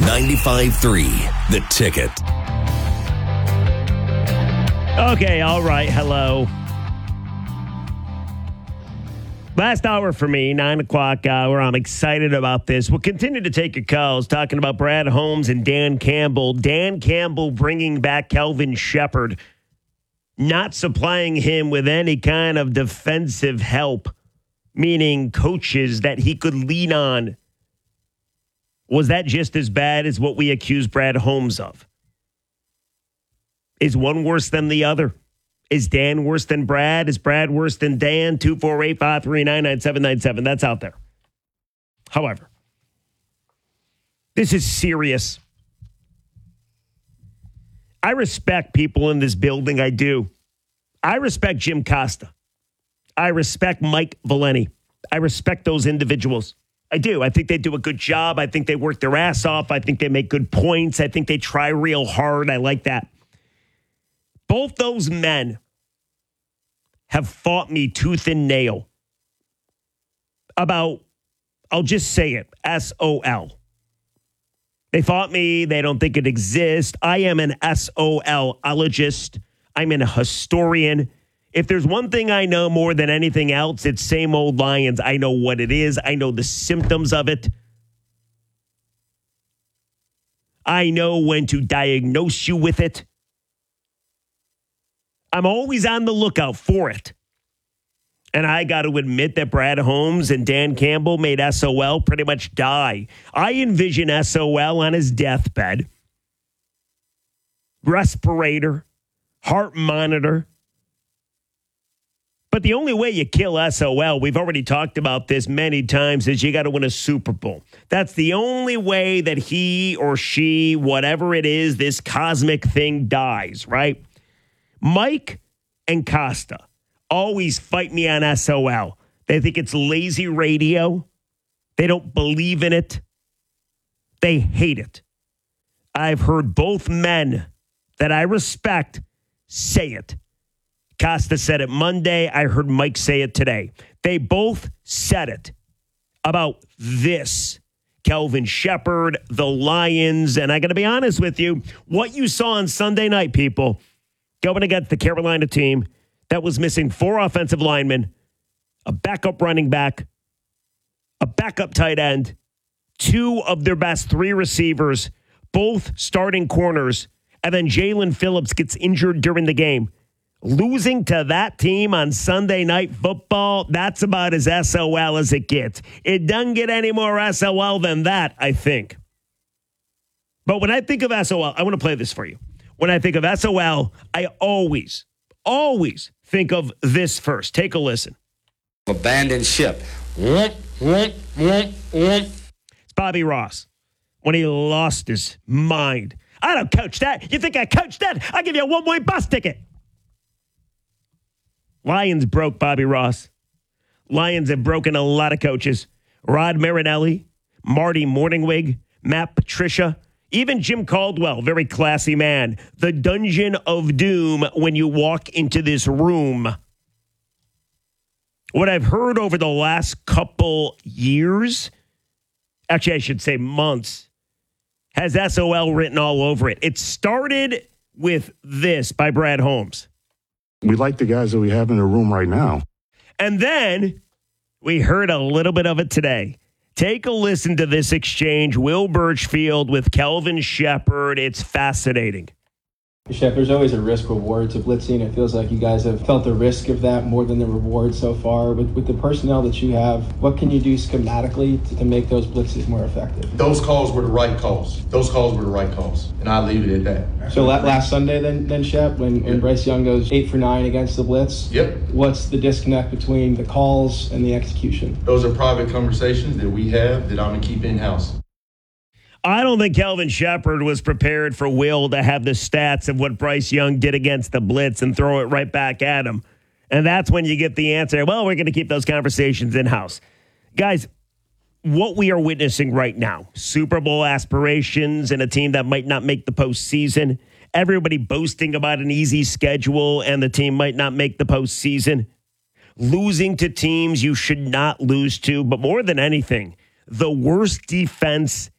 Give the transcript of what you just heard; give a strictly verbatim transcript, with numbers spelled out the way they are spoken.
ninety-five three, The Ticket. Okay, all right. Hello. Last hour for me, nine o'clock hour. I'm excited about this. We'll continue to take your calls, talking about Brad Holmes and Dan Campbell. Dan Campbell bringing back Kelvin Sheppard, not supplying him with any kind of defensive help, meaning coaches that he could lean on. Was that just as bad as what we accused Brad Holmes of? Is one worse than the other? Is Dan worse than Brad? Is Brad worse than Dan? two four eight, five three nine, nine seven nine seven. That's out there. However, this is serious. I respect people in this building. I do. I respect Jim Costa. I respect Mike Valeni. I respect those individuals. I do. I think they do a good job. I think they work their ass off. I think they make good points. I think they try real hard. I like that. Both those men have fought me tooth and nail about, I'll just say it, S O L. They fought me. They don't think it exists. I am an S O L-ologist. I'm an historian. If there's one thing I know more than anything else, it's same old Lions. I know what it is. I know the symptoms of it. I know when to diagnose you with it. I'm always on the lookout for it. And I got to admit that Brad Holmes and Dan Campbell made S O L pretty much die. I envision S O L on his deathbed. Respirator, heart monitor. But the only way you kill S O L, we've already talked about this many times, is you got to win a Super Bowl. That's the only way that he or she, whatever it is, this cosmic thing dies, right? Mike and Costa always fight me on S O L. They think it's lazy radio. They don't believe in it. They hate it. I've heard both men that I respect say it. Costa said it Monday. I heard Mike say it today. They both said it about this. Kelvin Sheppard, the Lions, and I got to be honest with you, what you saw on Sunday night, people, going against the Carolina team that was missing four offensive linemen, a backup running back, a backup tight end, two of their best three receivers, both starting corners, and then Jalen Phillips gets injured during the game. Losing to that team on Sunday Night Football, that's about as S O L as it gets. It doesn't get any more S O L than that, I think. But when I think of S O L, I want to play this for you. When I think of S O L, I always, always think of this first. Take a listen. Abandoned ship. It's Bobby Ross when he lost his mind. I don't coach that. You think I coached that? I'll give you a one-way bus ticket. Lions broke Bobby Ross. Lions have broken a lot of coaches. Rod Marinelli, Marty Morningwig, Matt Patricia, even Jim Caldwell, very classy man. The Dungeon of Doom when you walk into this room. What I've heard over the last couple years, actually I should say months, has S O L written all over it. It started with this by Brad Holmes. We like the guys that we have in the room right now. And then we heard a little bit of it today. Take a listen to this exchange. Will Birchfield with Kelvin Sheppard. It's fascinating. Shep, there's always a risk reward to blitzing. It feels like you guys have felt the risk of that more than the reward so far. With, with the personnel that you have, what can you do schematically to, to make those blitzes more effective? Those calls were the right calls. Those calls were the right calls. And I'll leave it at that. So la- last Sunday then, then Shep, when, when Yep. Bryce Young goes eight for nine against the blitz, Yep. what's the disconnect between the calls and the execution? Those are private conversations that we have that I'm going to keep in-house. I don't think Kelvin Sheppard was prepared for Will to have the stats of what Bryce Young did against the blitz and throw it right back at him. And that's when you get the answer, well, we're going to keep those conversations in-house. Guys, what we are witnessing right now, Super Bowl aspirations and a team that might not make the postseason, everybody boasting about an easy schedule and the team might not make the postseason, losing to teams you should not lose to, but more than anything, the worst defense